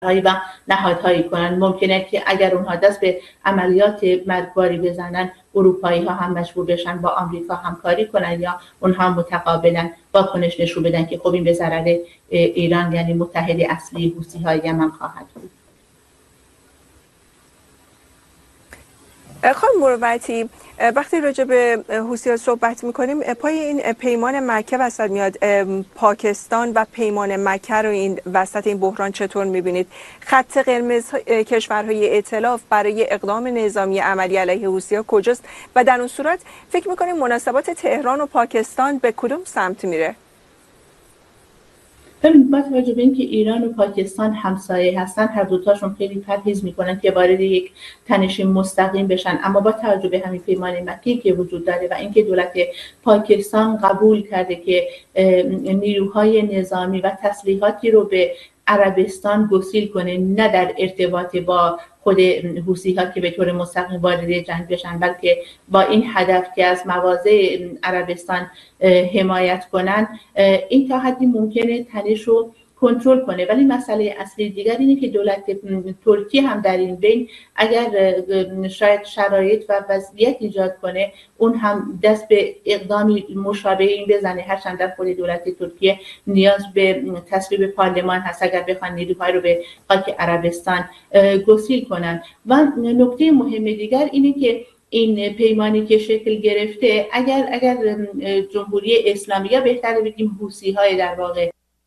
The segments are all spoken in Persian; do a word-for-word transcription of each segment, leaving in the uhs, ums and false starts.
و نهادهایی کنند. ممکنه که اگر اونها دست به عملیات مرگباری بزنن، اروپایی ها هم مجبور بشن با آمریکا همکاری کنن یا اونها متقابلا واکنش نشون بدن که خب این به ضرر ایران یعنی متحد اصلی حوثی های یمن خواهد بود. خانم مروتی، وقتی راجع به حوثی‌ها صحبت می‌کنیم، پای این پیمان مکه وسط میاد. پاکستان و پیمان مکه رو این وسط این بحران چطور می‌بینید؟ خط قرمز کشورهای ائتلاف برای اقدام نظامی عملی علیه حوثی‌ها کجاست و در اون صورت فکر می‌کنیم مناسبات تهران و پاکستان به کدوم سمت میره؟ ببینید، با توجه به اینکه ایران و پاکستان همسایه هستن، هر دوتاشون خیلی پرهیز میکنن که وارد یک تنش مستقیم بشن، اما با توجه به همین پیمان مکی که وجود داره و اینکه دولت پاکستان قبول کرده که نیروهای نظامی و تسلیحاتی رو به عربستان گسیل کنه، نه در ارتباط با خود حوثی ها که به طور مستقیم وارد جنگ بشن، بلکه با این هدف که از مواضع عربستان حمایت کنن، این تا حدی ممکنه تنش رو کنترل کنه. ولی مسئله اصلی دیگر اینه که دولت ترکیه هم در این بین اگر شاید شرایط و وضعیت ایجاد کنه، اون هم دست به اقدامی مشابه این بزنه، هرچند در خود دولت ترکیه نیاز به تصویب پارلمان هست اگر بخوان نیروهای رو به خاک عربستان گسیل کنن. و نکته مهم دیگر اینه که این پیمانی که شکل گرفته، اگر اگر جمهوری اسلامی، یا بهتره بگیم حوثی های در واقع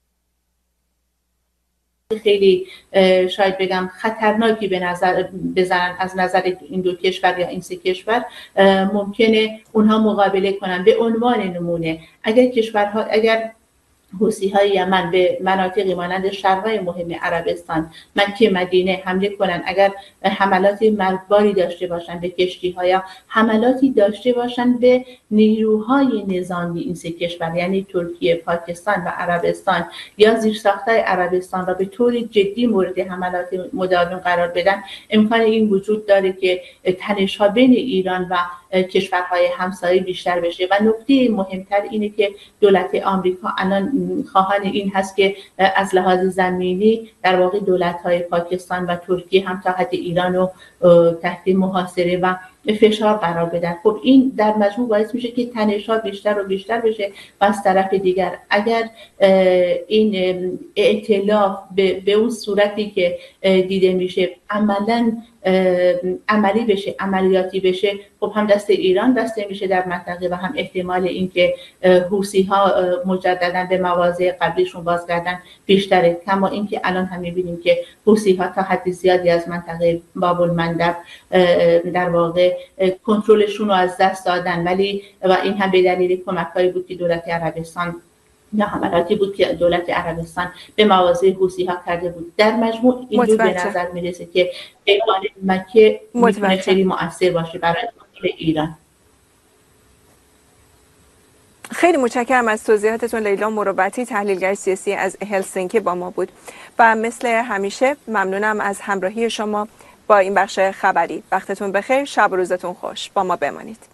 خیلی شاید بگم خطرناکی به نظر بزنن از نظر این دو کشور یا این سه کشور، ممکنه اونها مقابله کنن. به عنوان نمونه، اگر کشورها اگر حوثی های یمن به مناطقی مانند شهرهای مهم عربستان، مکه، مدینه حمله کنند، اگر حملات مرگباری داشته باشند به کشتی ها یا حملاتی داشته باشند به نیروهای نظامی این سه کشور یعنی ترکیه، پاکستان و عربستان، یا زیرساخت‌های عربستان را به طور جدی مورد حملات مداوم قرار بدن، امکان این وجود داره که تنش ها بین ایران و کشورهای همسایه بیشتر بشه. و نکته مهمتر اینه که دولت آمریکا الان خواهان این هست که از لحاظ زمینی در واقع دولت‌های پاکستان و ترکیه هم تا حد ایران رو تحت محاصره و فشار قرار بدن. خب این در مجموع باعث میشه که تنش‌ها بیشتر و بیشتر بشه و از طرف دیگر اگر این ائتلاف به, به اون صورتی که دیده میشه عملاً عملی بشه، عملیاتی بشه، خب هم دست ایران بسته میشه در منطقه و هم احتمال اینکه حوثی ها مجددا به مواضع قبلیشون بازگردن بیشتره. کما اینکه الان هم میبینیم که حوثی ها تا حد زیادی از منطقه باب المندب در واقع کنترلشون رو از دست دادن، ولی و این هم به دلیل کمک‌هایی بود که دولت عربستان یا حملاتی بود که دولت عربستان به مواضع حوثی ها کرده بود. در مجموع اینجور به نظر میرسه که پیمان مکه میتونه خیلی مؤثر باشه برای ایران. خیلی متشکرم از توضیحاتتون. لیلا مروتی، تحلیلگر سیاسی از هلسینکی با ما بود و مثل همیشه ممنونم از همراهی شما با این بخش خبری. وقتتون بخیر، شب و روزتون خوش. با ما بمانید.